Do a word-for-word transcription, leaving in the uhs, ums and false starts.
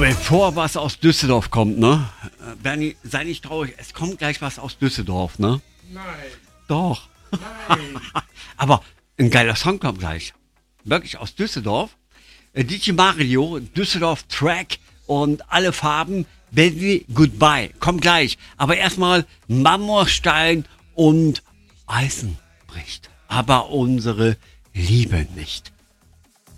bevor was aus Düsseldorf kommt, ne? Bernie, sei nicht traurig, es kommt gleich was aus Düsseldorf, ne? Nein. Doch. Nein. Aber ein geiler Song kommt gleich. Wirklich aus Düsseldorf. Äh, D J Mario, Düsseldorf Track und alle Farben. Baby Goodbye. Kommt gleich. Aber erstmal Marmorstein und Eisen bricht. Aber unsere Liebe nicht.